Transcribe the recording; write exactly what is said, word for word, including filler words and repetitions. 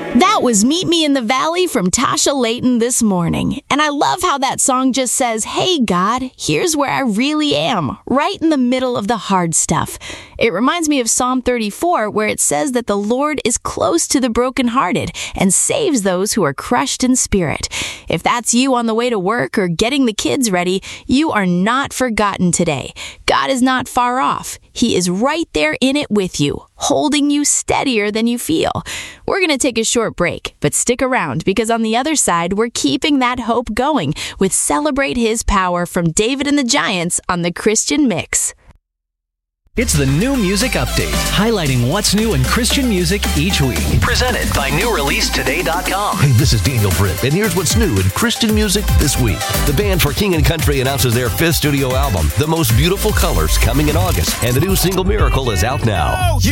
That was Meet Me in the Valley from Tasha Layton this morning. And I love how that song just says, hey, God, here's where I really am, right in the middle of the hard stuff. It reminds me of Psalm thirty-four, where it says that the Lord is close to the brokenhearted and saves those who are crushed in spirit. If that's you on the way to work or getting the kids ready, you are not forgotten today. God is not far off. He is right there in it with you, holding you steadier than you feel. We're going to take a short break, but stick around because on the other side, we're keeping that hope going with Celebrate His Power from David and the Giants on the Christian Mix. It's the New Music Update, highlighting what's new in Christian music each week. Presented by new release today dot com. Hey, this is Daniel Britt, and here's what's new in Christian music this week. The band for King and Country announces their fifth studio album, The Most Beautiful Colors, coming in August, and the new single Miracle is out now.